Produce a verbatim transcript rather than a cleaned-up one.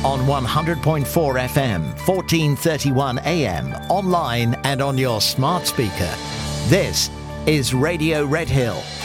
on one hundred point four F M, fourteen thirty-one A M, online and on your smart speaker. This is Radio Redhill.